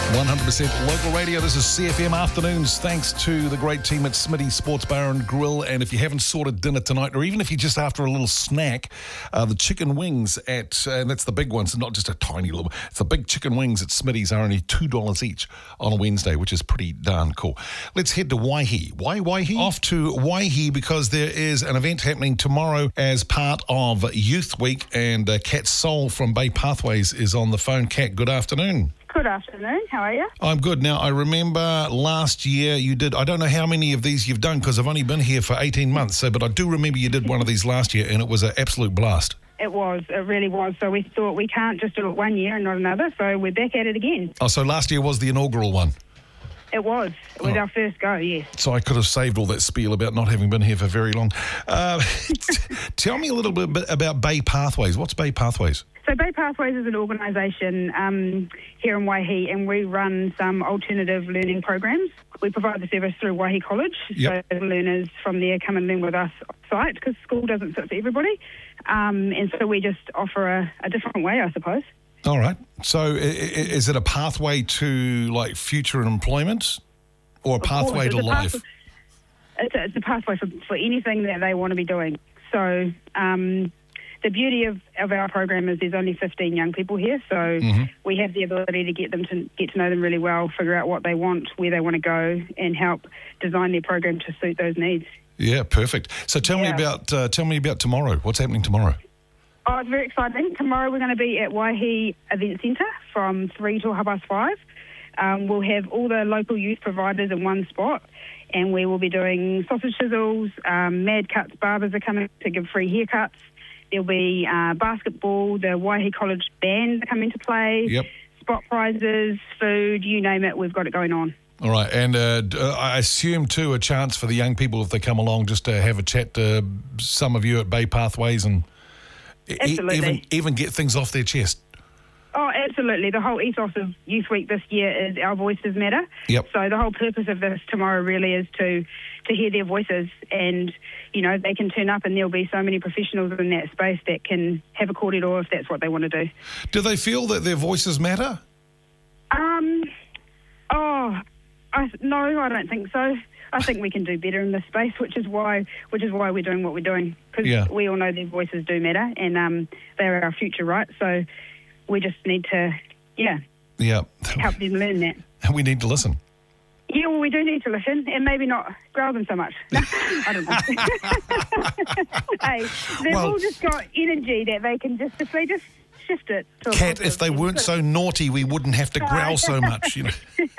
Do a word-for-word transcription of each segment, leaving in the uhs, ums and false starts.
one hundred percent local radio. This is C F M Afternoons. Thanks to the great team at Smitty's Sports Bar and Grill. And if you haven't sorted dinner tonight, or even if you're just after a little snack, uh, the chicken wings at, uh, and that's the big ones, not just a tiny little, it's the big chicken wings at Smitty's are only two dollars each on a Wednesday, which is pretty darn cool. Let's head to Waihi. Why Waihi? Off to Waihi because there is an event happening tomorrow as part of Youth Week, and uh, Kat Soul from Bay Pathways is on the phone. Kat, good afternoon. Good afternoon. How are you? I'm good. Now, I remember last year you did, I don't know how many of these you've done because I've only been here for eighteen months, so but I do remember you did one of these last year and it was an absolute blast. It was. It really was. So we thought we can't just do it one year and not another, so we're back at it again. Oh, so last year was the inaugural one? It was. It was oh. our first go, yes. So I could have saved all that spiel about not having been here for very long. Uh, tell me a little bit about Bay Pathways. What's Bay Pathways? So Bay Pathways is an organisation um, here in Waihi, and we run some alternative learning programs. We provide the service through Waihi College, yep. so the learners from there come and learn with us off-site because school doesn't fit for everybody. Um, and so we just offer a, a different way, I suppose. All right. So is it a pathway to, like, future employment or a pathway to life? Pathway, it's, a, it's a pathway for, for anything that they want to be doing. So um, the beauty of, of our program is there's only fifteen young people here, so mm-hmm. we have the ability to get them to get to know them really well, figure out what they want, where they want to go, and help design their program to suit those needs. Yeah, perfect. So tell yeah. me about uh, tell me about tomorrow. What's happening tomorrow? Oh, it's very exciting. Tomorrow we're going to be at Waihi Event Centre from three till half past five. Um, we'll have all the local youth providers in one spot, and we will be doing sausage sizzles, um, Mad Cuts barbers are coming to give free haircuts. There'll be uh, basketball, the Waihi College band are coming to play, yep. spot prizes, food, you name it, we've got it going on. All right, and uh, I assume, too, a chance for the young people, if they come along, just to have a chat to some of you at Bay Pathways and Absolutely. E- even, even get things off their chest. Oh, absolutely. The whole ethos of Youth Week this year is Our Voices Matter. Yep. So the whole purpose of this tomorrow really is to, to hear their voices, and, you know, they can turn up and there'll be so many professionals in that space that can have a corridor if that's what they want to do. Do they feel that their voices matter? Um, oh, I, no, I don't think so. I think we can do better in this space, which is why which is why we're doing what we're doing, because yeah. we all know their voices do matter, and um, they're our future, right? So we just need to, yeah, yeah, help them learn that. We need to listen. Yeah, well, we do need to listen, and maybe not growl them so much. No, I don't know. Hey, they've well, all just got energy that they can just, if they just shift it. To Kat, if they weren't so naughty, we wouldn't have to growl so much, you know.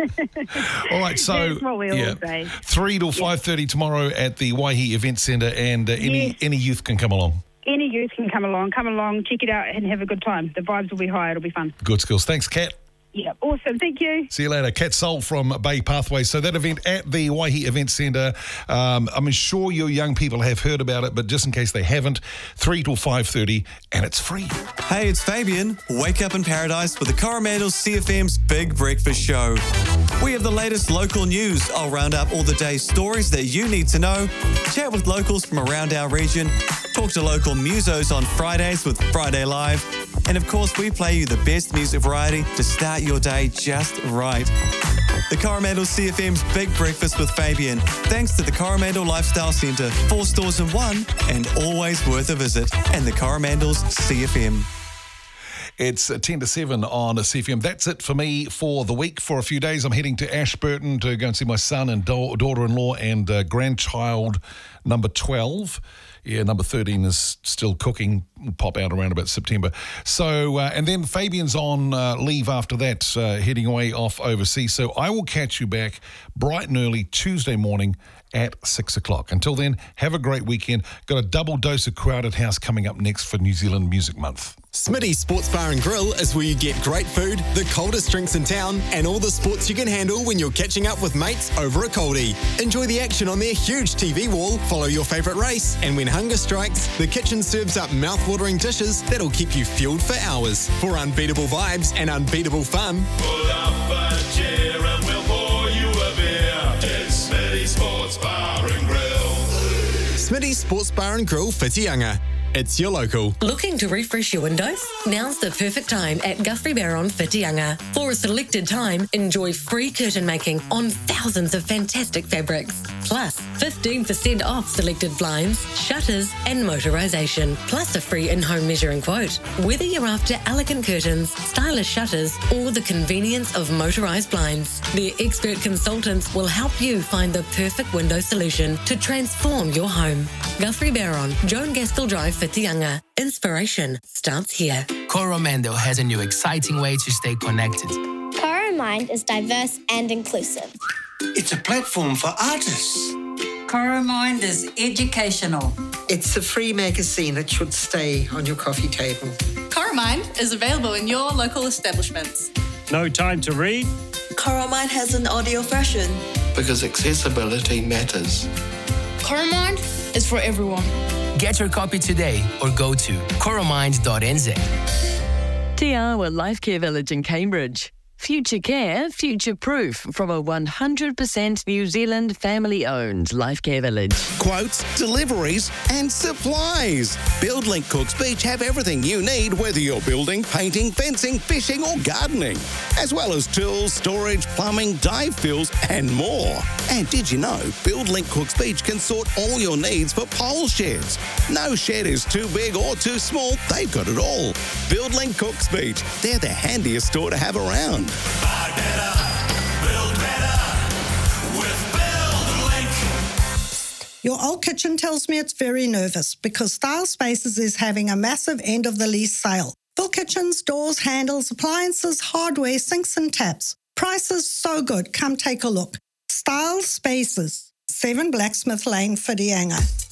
All right, so that's what we all yeah, say. three till five thirty tomorrow at the Waihi Event Centre, and uh, any yes. any youth can come along. Any youth can come along. Come along, check it out, and have a good time. The vibes will be high. It'll be fun. Good skills. Thanks, Kat. Yeah, awesome. Thank you. See you later. Kat Soul from Bay Pathways. So that event at the Waihi Event Centre, um, I'm sure your young people have heard about it, but just in case they haven't, three till five thirty, and it's free. Hey, it's Fabian. Wake up in paradise with the Coromandel C F M's Big Breakfast Show. We have the latest local news. I'll round up all the day's stories that you need to know, chat with locals from around our region, talk to local musos on Fridays with Friday Live, and of course we play you the best music variety to start your day just right. The Coromandel C F M's Big Breakfast with Fabian. Thanks to the Coromandel Lifestyle Centre. Four stores in one and always worth a visit. And the Coromandel's C F M. It's ten to seven on C F M. That's it for me for the week. For a few days, I'm heading to Ashburton to go and see my son and da- daughter-in-law and uh, grandchild number twelve. Yeah, number thirteen is still cooking. Will pop out around about September. So, uh, and then Fabian's on uh, leave after that, uh, heading away off overseas. So I will catch you back bright and early Tuesday morning at six o'clock. Until then, have a great weekend. Got a double dose of Crowded House coming up next for New Zealand Music Month. Smitty's Sports Bar and Grill is where you get great food, the coldest drinks in town, and all the sports you can handle when you're catching up with mates over a coldie. Enjoy the action on their huge T V wall, follow your favourite race, and when hunger strikes, the kitchen serves up mouth-watering dishes that'll keep you fueled for hours. For unbeatable vibes and unbeatable fun, pull up a chair and we'll pour you a beer. It's Smitty's Sports Bar and Grill. Smitty's Sports Bar and Grill, Whitianga. it's your local. Looking to refresh your windows? Now's the perfect time at Guthrie Barron Whitianga. For a selected time, enjoy free curtain making on thousands of fantastic fabrics. Plus, fifteen percent off selected blinds, shutters and motorisation. Plus a free in-home measuring quote. Whether you're after elegant curtains, stylish shutters or the convenience of motorised blinds, their expert consultants will help you find the perfect window solution to transform your home. Guthrie Barron, Joan Gaskell Drive, Whitianga. Inspiration starts here. Coromandel has a new exciting way to stay connected. Coromind is diverse and inclusive. It's a platform for artists. Coromind is educational. It's a free magazine that should stay on your coffee table. Coromind is available in your local establishments. No time to read? Coromind has an audio version. Because accessibility matters. Coromind is for everyone. Get your copy today or go to coromind dot n z. Te Awa Life Care Village in Cambridge. Future care, future proof from a one hundred percent New Zealand family-owned life care village. Quotes, deliveries and supplies. BuildLink Cooks Beach have everything you need, whether you're building, painting, fencing, fishing or gardening. As well as tools, storage, plumbing, dive fills and more. And did you know BuildLink Cooks Beach can sort all your needs for pole sheds? No shed is too big or too small, they've got it all. BuildLink Cooks Beach, they're the handiest store to have around. Buy better, build better with BuildLink. Your old kitchen tells me it's very nervous because Style Spaces is having a massive end of the lease sale. Full kitchens, doors, handles, appliances, hardware, sinks and taps. Prices so good. Come take a look. Style Spaces, seven Blacksmith Lane, Whitianga.